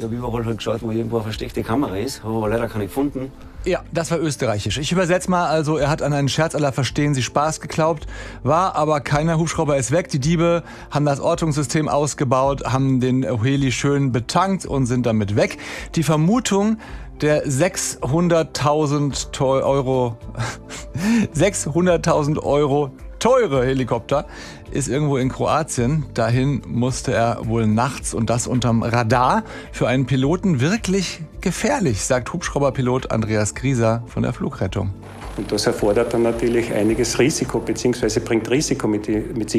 Ich habe überall halt geschaut, wo irgendwo eine versteckte Kamera ist, habe aber leider keine gefunden. Ja, das war österreichisch. Ich übersetze mal, also er hat an einen Scherz aller Verstehen Sie Spaß geglaubt, war aber keiner, Hubschrauber ist weg. Die Diebe haben das Ortungssystem ausgebaut, haben den Heli schön betankt und sind damit weg. Die Vermutung, der 600.000 Euro, 600.000 Euro teure Helikopter ist irgendwo in Kroatien. Dahin musste er wohl nachts und das unterm Radar. Für einen Piloten wirklich gefährlich, sagt Hubschrauberpilot Andreas Grieser von der Flugrettung. Und das erfordert dann natürlich einiges Risiko, beziehungsweise bringt Risiko mit sich.